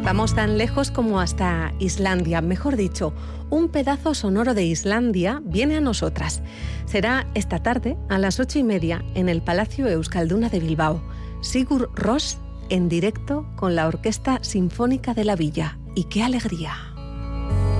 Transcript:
Vamos tan lejos como hasta Islandia, mejor dicho, un pedazo sonoro de Islandia viene a nosotras. Será esta tarde a las 8:30 en el Palacio Euskalduna de Bilbao. Sigur Rós en directo con la Orquesta Sinfónica de la Villa. ¡Y qué alegría!